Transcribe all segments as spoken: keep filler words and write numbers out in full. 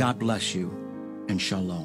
God bless you, and shalom.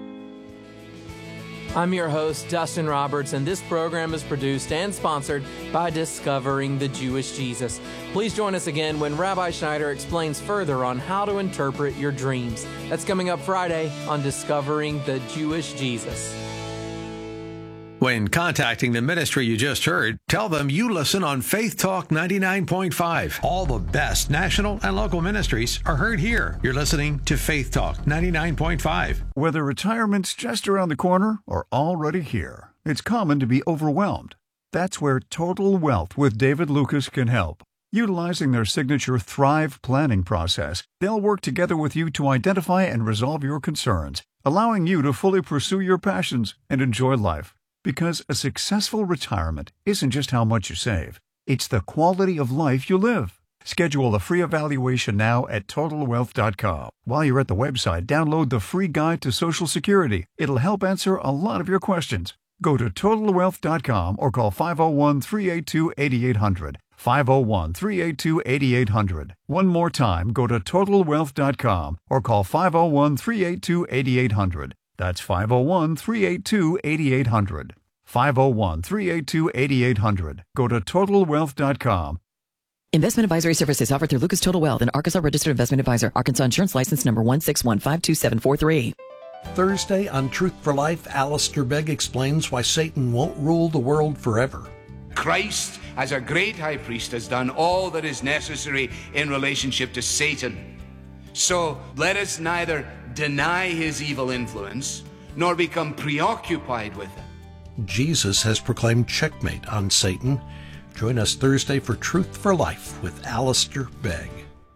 I'm your host, Dustin Roberts, and this program is produced and sponsored by Discovering the Jewish Jesus. Please join us again when Rabbi Schneider explains further on how to interpret your dreams. That's coming up Friday on Discovering the Jewish Jesus. When contacting the ministry you just heard, tell them you listen on Faith Talk ninety-nine point five. All the best national and local ministries are heard here. You're listening to Faith Talk ninety-nine point five. Whether retirement's just around the corner or already here, it's common to be overwhelmed. That's where Total Wealth with David Lucas can help. Utilizing their signature Thrive planning process, they'll work together with you to identify and resolve your concerns, allowing you to fully pursue your passions and enjoy life. Because a successful retirement isn't just how much you save, it's the quality of life you live. Schedule a free evaluation now at total wealth dot com. While you're at the website, download the free guide to Social Security. It'll help answer a lot of your questions. Go to total wealth dot com or call five oh one, three eight two, eight eight hundred. five oh one, three eight two, eight eight hundred. One more time, go to total wealth dot com or call five oh one, three eight two, eight eight hundred. That's five oh one, three eight two, eight eight hundred. five oh one, three eight two, eight eight hundred. Go to total wealth dot com. Investment advisory services offered through Lucas Total Wealth, an Arkansas registered investment advisor. Arkansas insurance license number one six one five two seven four three. Thursday on Truth for Life, Alistair Begg explains why Satan won't rule the world forever. Christ, as a great high priest, has done all that is necessary in relationship to Satan. So let us neither deny his evil influence nor become preoccupied with it. Jesus has proclaimed checkmate on Satan. Join us Thursday for Truth for Life with Alistair Begg.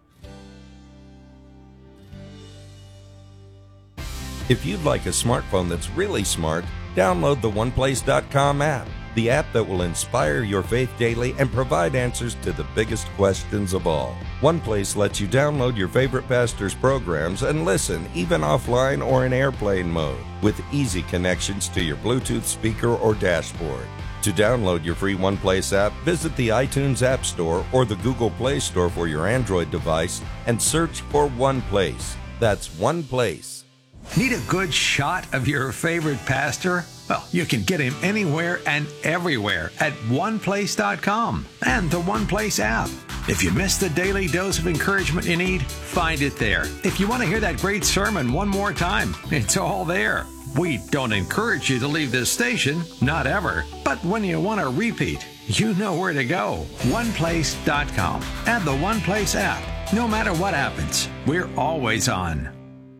If you'd like a smartphone that's really smart, download the one place dot com app, the app that will inspire your faith daily and provide answers to the biggest questions of all. OnePlace lets you download your favorite pastor's programs and listen, even offline or in airplane mode, with easy connections to your Bluetooth speaker or dashboard. To download your free OnePlace app, visit the iTunes App Store or the Google Play Store for your Android device and search for OnePlace. That's OnePlace. Need a good shot of your favorite pastor? Well, you can get him anywhere and everywhere at one place dot com and the OnePlace app. If you missed the daily dose of encouragement you need, find it there. If you want to hear that great sermon one more time, it's all there. We don't encourage you to leave this station, not ever. But when you want a repeat, you know where to go. one place dot com and the OnePlace app. No matter what happens, we're always on.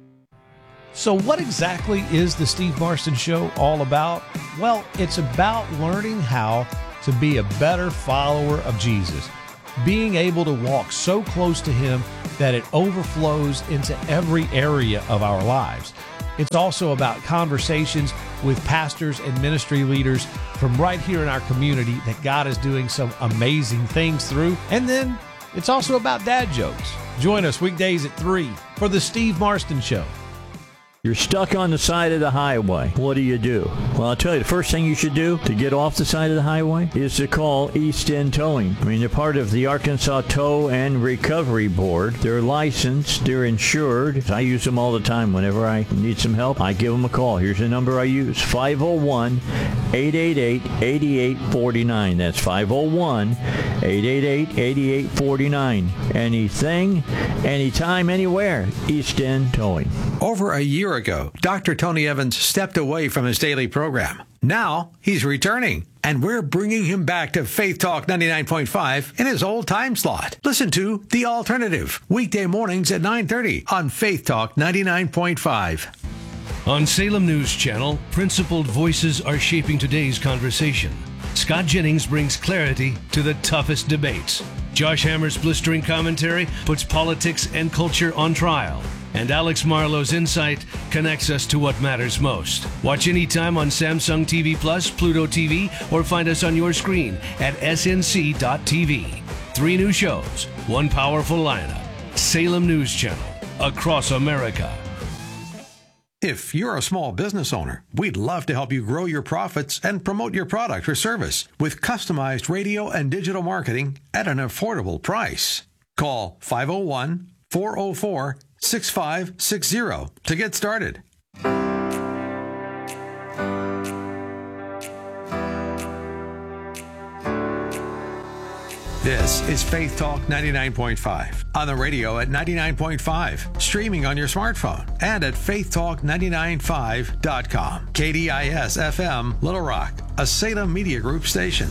So what exactly is the Steve Marston Show all about? Well, it's about learning how to be a better follower of Jesus, being able to walk so close to him that it overflows into every area of our lives. It's also about conversations with pastors and ministry leaders from right here in our community that God is doing some amazing things through. And then it's also about dad jokes. Join us weekdays at three for the Steve Marston Show. You're stuck on the side of the highway. What do you do? Well, I'll tell you, the first thing you should do to get off the side of the highway is to call East End Towing. I mean, they're part of the Arkansas Tow and Recovery Board. They're licensed. They're insured. I use them all the time. Whenever I need some help, I give them a call. Here's the number I use, five oh one, eight eight eight, eight eight four nine. That's five oh one, eight eight eight, eight eight four nine. Anything, anytime, anywhere, East End Towing. Over a year ago, Doctor Tony Evans stepped away from his daily program. Now he's returning, and we're bringing him back to Faith Talk ninety-nine point five in his old time slot. Listen to The Alternative, weekday mornings at nine thirty on Faith Talk ninety-nine point five. On Salem News Channel, principled voices are shaping today's conversation. Scott Jennings brings clarity to the toughest debates. Josh Hammer's blistering commentary puts politics and culture on trial. And Alex Marlowe's insight connects us to what matters most. Watch anytime on Samsung T V Plus, Pluto T V, or find us on your screen at S N C dot T V. Three new shows, one powerful lineup. Salem News Channel, across America. If you're a small business owner, we'd love to help you grow your profits and promote your product or service with customized radio and digital marketing at an affordable price. Call five oh one, four oh four, six five six zero to get started. This is Faith Talk ninety-nine point five. On the radio at ninety-nine point five. Streaming on your smartphone and at faith talk nine nine five dot com. K D I S F M, Little Rock, a Salem Media Group station.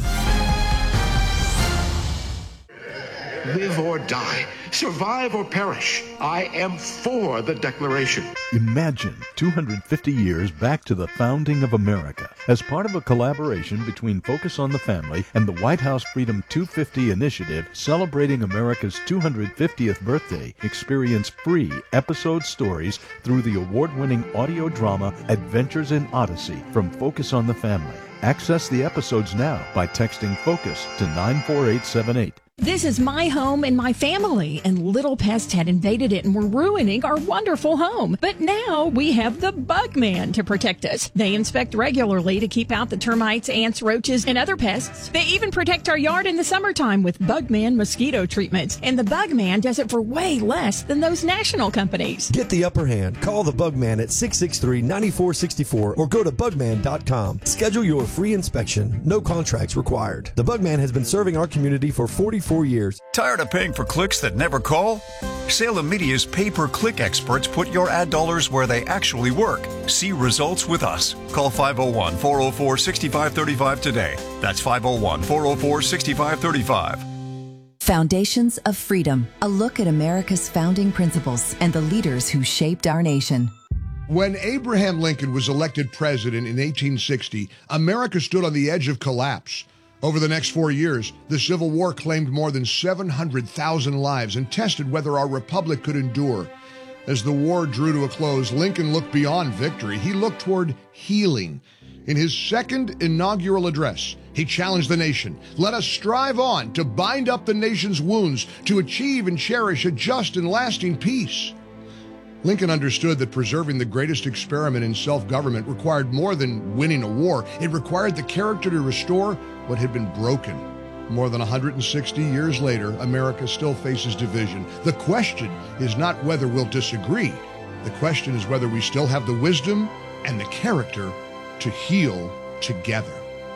Live or die, survive or perish, I am for the Declaration. Imagine two hundred fifty years back to the founding of America. As part of a collaboration between Focus on the Family and the White House Freedom two fifty initiative celebrating America's two hundred fiftieth birthday, experience free episode stories through the award-winning audio drama Adventures in Odyssey from Focus on the Family. Access the episodes now by texting FOCUS to nine four eight seven eight. This is my home and my family, and little pests had invaded it and were ruining our wonderful home. But now we have the Bugman to protect us. They inspect regularly to keep out the termites, ants, roaches, and other pests. They even protect our yard in the summertime with Bugman mosquito treatments. And the Bugman does it for way less than those national companies. Get the upper hand. Call the Bugman at six six three, nine four six four or go to bugman dot com. Schedule your free inspection. No contracts required. The Bugman has been serving our community for forty-four years. Tired of paying for clicks that never call? Salem Media's pay-per-click experts put your ad dollars where they actually work. See results with us. Call five oh one, four oh four, six five three five today. That's five oh one, four oh four, six five three five. Foundations of Freedom, a look at America's founding principles and the leaders who shaped our nation. When Abraham Lincoln was elected president in eighteen sixty, America stood on the edge of collapse. Over the next four years, the Civil War claimed more than seven hundred thousand lives and tested whether our republic could endure. As the war drew to a close, Lincoln looked beyond victory. He looked toward healing. In his second inaugural address, he challenged the nation. Let us strive on to bind up the nation's wounds, to achieve and cherish a just and lasting peace. Lincoln understood that preserving the greatest experiment in self-government required more than winning a war. It required the character to restore what had been broken. More than one hundred sixty years later, America still faces division. The question is not whether we'll disagree. The question is whether we still have the wisdom and the character to heal together.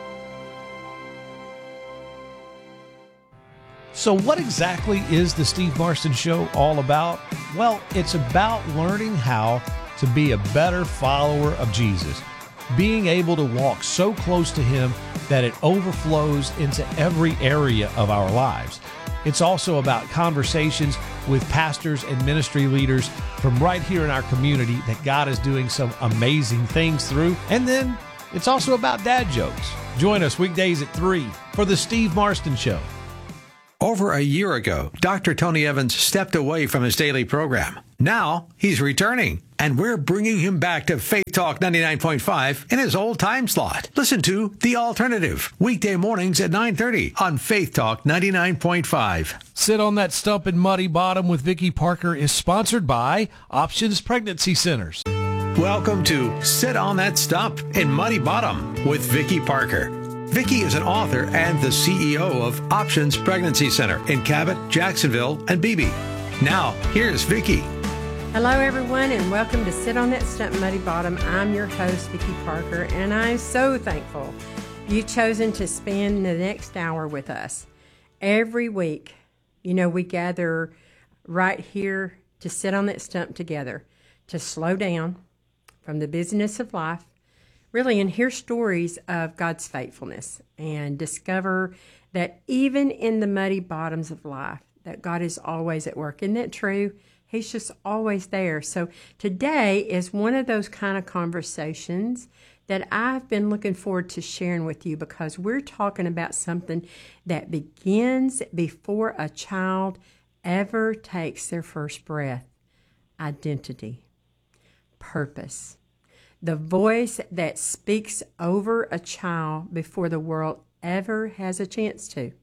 So what exactly is the Steve Marston Show all about? Well, it's about learning how to be a better follower of Jesus, being able to walk so close to Him that it overflows into every area of our lives. It's also about conversations with pastors and ministry leaders from right here in our community that God is doing some amazing things through. And then it's also about dad jokes. Join us weekdays at three for the Steve Marston Show. Over a year ago, Doctor Tony Evans stepped away from his daily program. Now he's returning, and we're bringing him back to Faith Talk ninety-nine point five in his old time slot. Listen to The Alternative, weekday mornings at nine thirty on Faith Talk ninety-nine point five. Sit on That Stump in Muddy Bottom with Vicki Parker is sponsored by Options Pregnancy Centers. Welcome to Sit on That Stump in Muddy Bottom with Vicki Parker. Vicki is an author and the C E O of Options Pregnancy Center in Cabot, Jacksonville, and Beebe. Now, here's Vicki. Hello, everyone, and welcome to Sit on That Stump Muddy Bottom. I'm your host, Vicki Parker, and I'm so thankful you've chosen to spend the next hour with us. Every week, you know, we gather right here to sit on that stump together, to slow down from the busyness of life, really, and hear stories of God's faithfulness and discover that even in the muddy bottoms of life, that God is always at work. Isn't that true? He's just always there. So today is one of those kind of conversations that I've been looking forward to sharing with you, because we're talking about something that begins before a child ever takes their first breath. Identity, purpose. The voice that speaks over a child before the world ever has a chance to.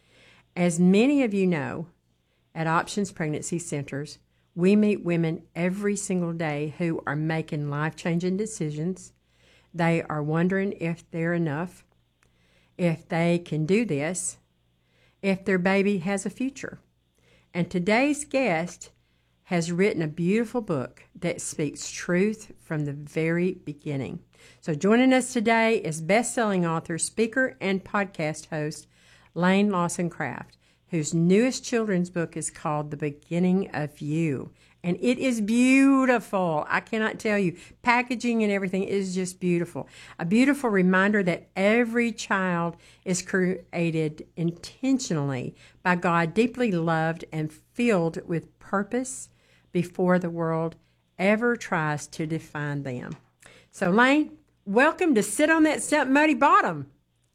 As many of you know, at Options Pregnancy Centers, we meet women every single day who are making life-changing decisions. They are wondering if they're enough, if they can do this, if their baby has a future. And today's guest has written a beautiful book that speaks truth from the very beginning. So joining us today is best-selling author, speaker, and podcast host Lane Lawson Craft, whose newest children's book is called The Beginning of You. And it is beautiful. I cannot tell you. Packaging and everything is just beautiful. A beautiful reminder that every child is created intentionally by God, deeply loved and filled with purpose before the world ever tries to define them. So, Lane, welcome to Sit on That Stump Muddy Bottom.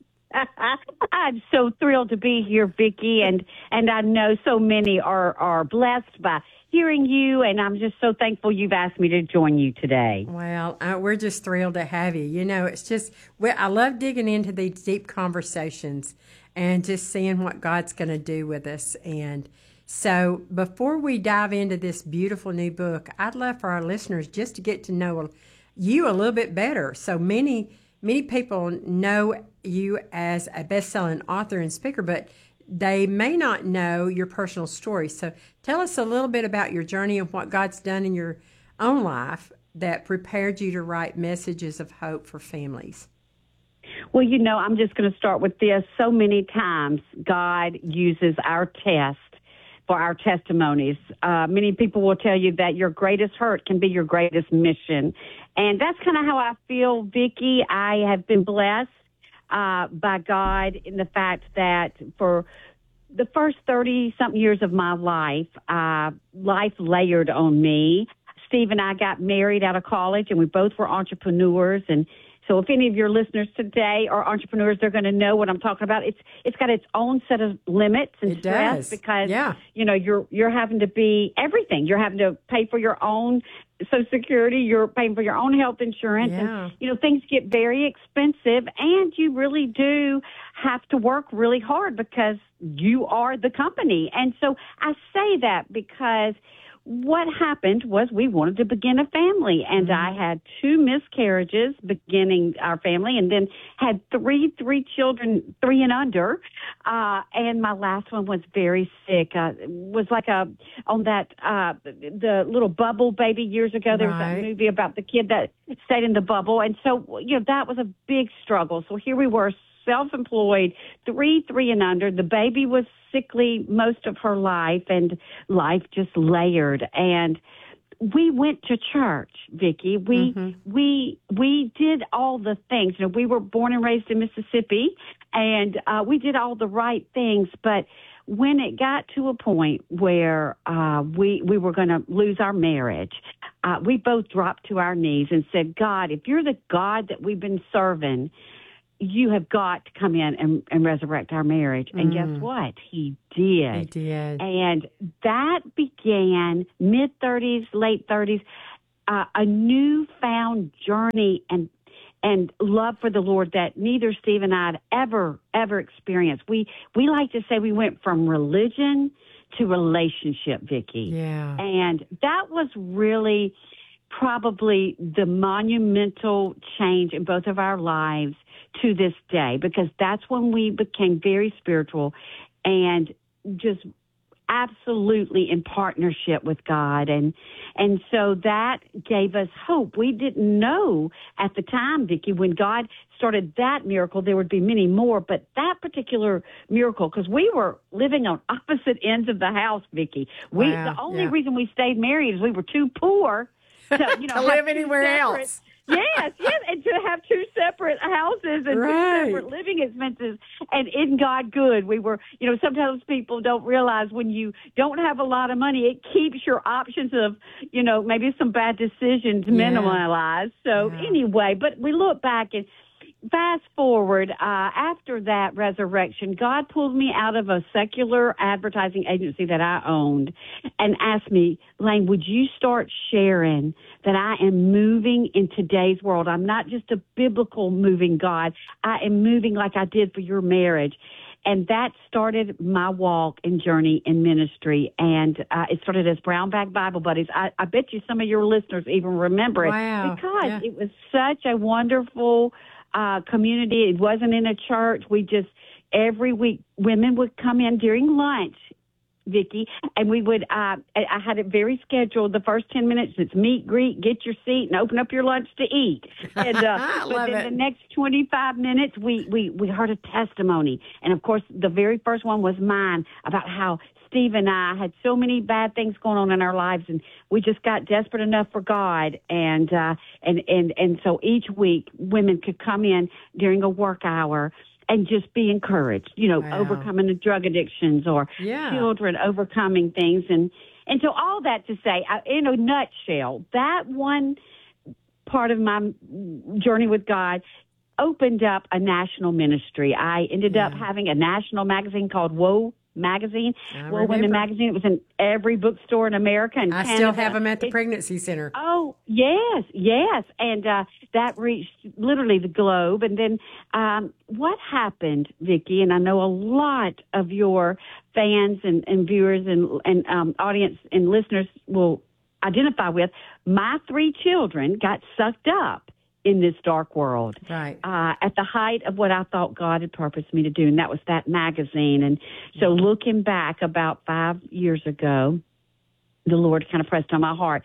I'm so thrilled to be here, Vicki, and, and I know so many are, are blessed by hearing you, and I'm just so thankful you've asked me to join you today. Well, uh, we're just thrilled to have you. You know, it's just, we, I love digging into these deep conversations and just seeing what God's going to do with us. And so before we dive into this beautiful new book, I'd love for our listeners just to get to know you a little bit better. So many, many people know you as a best-selling author and speaker, but they may not know your personal story. So tell us a little bit about your journey and what God's done in your own life that prepared you to write messages of hope for families. Well, you know, I'm just going to start with this. So many times God uses our test for our testimonies. Uh, many people will tell you that your greatest hurt can be your greatest mission. And that's kind of how I feel, Vicki. I have been blessed Uh, by God in the fact that for the first thirty-something years of my life, uh, life layered on me. Steve and I got married out of college, and we both were entrepreneurs. And so if any of your listeners today are entrepreneurs, they're going to know what I'm talking about. It's It's got its own set of limits and it stress does. because, yeah. you know, you're you're having to be everything. You're having to pay for your own Social Security, you're paying for your own health insurance, Yeah. and, you know, things get very expensive, and you really do have to work really hard because you are the company. And so I say that because what happened was we wanted to begin a family, and mm-hmm. I had two miscarriages beginning our family, and then had three, three children, three and under, uh, and my last one was very sick. Uh, was like a, on that, uh, the little bubble baby years ago, there was Right. that movie about the kid that stayed in the bubble, and so, you know, that was a big struggle. So here we were, self-employed, three, three and under. The baby was sickly most of her life, and life just layered. And we went to church, Vicki. We mm-hmm. we we did all the things. You know, we were born and raised in Mississippi, and uh, we did all the right things. But when it got to a point where uh, we we were going to lose our marriage, uh, we both dropped to our knees and said, God, if you're the God that we've been serving, you have got to come in and, and resurrect our marriage. And mm. guess what? He did. He did. And that began mid-thirties, late thirties, uh, a newfound journey and and love for the Lord that neither Steve and I had ever, ever experienced. We, we like to say we went from religion to relationship, Vicki. Yeah. And that was really probably the monumental change in both of our lives to this day, because that's when we became very spiritual and just absolutely in partnership with God. And and so that gave us hope. We didn't know at the time, Vicki, when God started that miracle, there would be many more, but that particular miracle, because we were living on opposite ends of the house, Vicki. We Wow, the only yeah. reason we stayed married is we were too poor to, you know, to live anywhere separate, else. yes, yes, and to have two separate houses and Right. two separate living expenses. And isn't God good? We were, you know, sometimes people don't realize when you don't have a lot of money, it keeps your options of, you know, maybe some bad decisions Yeah. minimalized. So Yeah. anyway, but we look back and fast forward, uh, after that resurrection, God pulled me out of a secular advertising agency that I owned and asked me, Lane, would you start sharing that I am moving in today's world? I'm not just a biblical moving God. I am moving like I did for your marriage. And that started my walk and journey in ministry. And uh, it started as Brown Bag Bible Buddies. I, I bet you some of your listeners even remember it. Wow. Because Yeah. it was such a wonderful uh, community. It wasn't in a church. We just, every week, women would come in during lunch Vicki, and we would, uh, I I had it very scheduled. The first ten minutes, it's meet, greet, get your seat, and open up your lunch to eat. And, uh, but then it. the next twenty-five minutes, we, we, we heard a testimony. And, of course, the very first one was mine about how Steve and I had so many bad things going on in our lives, and we just got desperate enough for God. And, uh, and, and, and so each week, women could come in during a work hour and just be encouraged, you know, Wow. overcoming the drug addictions or Yeah. children overcoming things. And, and so all that to say, I, in a nutshell, that one part of my journey with God opened up a national ministry. I ended up having a national magazine called Whoa Magazine, I Whoa Women remember. Magazine. It was in every bookstore in America and I Canada. still have them at the It- pregnancy center. Oh, yes, yes. And uh, that reached literally the globe. And then um, what happened, Vicki, and I know a lot of your fans and, and viewers and, and um, audience and listeners will identify with, my three children got sucked up in this dark world. Right. Uh, at the height of what I thought God had purposed me to do, and that was that magazine. And so looking back about five years ago, the Lord kind of pressed on my heart.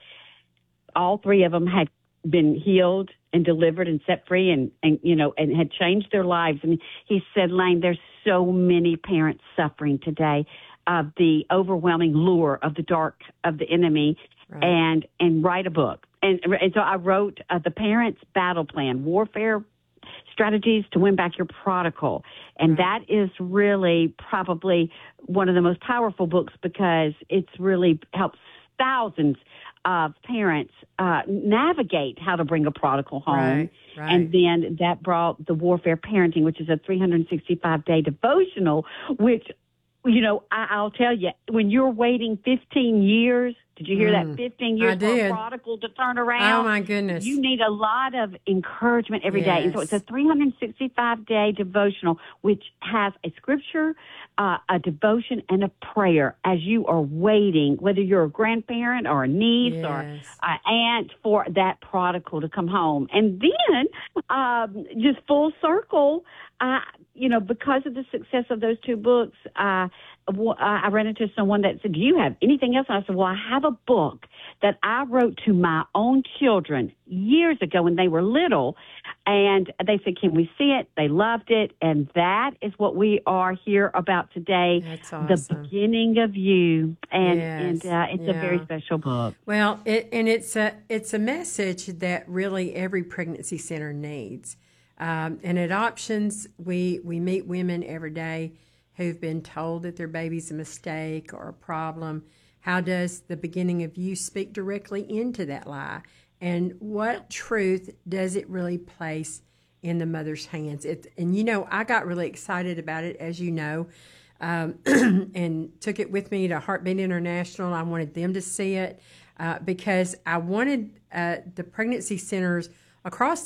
All three of them had been healed and delivered and set free and, and you know, and had changed their lives. And he said, Lane, there's so many parents suffering today of the overwhelming lure of the dark of the enemy, Right. and, and write a book. And, and so I wrote uh, The Parents' Battle Plan, Warfare Strategies to Win Back Your Prodigal. And that is really probably one of the most powerful books because it's really helps thousands of parents uh, navigate how to bring a prodigal home. Right, right. And then that brought the Warfare Parenting, which is a three hundred sixty-five day devotional, which, you know, I, I'll tell you, when you're waiting fifteen years, did you hear Mm, that? fifteen I years for a did. prodigal to turn around. Oh, my goodness. You need a lot of encouragement every day. And so it's a three hundred sixty-five day devotional, which has a scripture, uh, a devotion, and a prayer as you are waiting, whether you're a grandparent or a niece or Yes. an aunt, for that prodigal to come home. And then, um, just full circle, uh, you know, because of the success of those two books, uh, w- I ran into someone that said, do you have anything else? And I said, well, I have a book that I wrote to my own children years ago when they were little. And they said, can we see it? They loved it. And that is what we are here about today. That's The awesome. beginning of you. And, Yes, and uh, it's a very yeah. special book. Well, it, and it's a it's a message that really every pregnancy center needs. Um, and at Options, we we meet women every day who've been told that their baby's a mistake or a problem. How does the beginning of you speak directly into that lie? And what truth does it really place in the mother's hands? It, and, you know, I got really excited about it, as you know, um, and took it with me to Heartbeat International. I wanted them to see it uh, because I wanted uh, the pregnancy centers across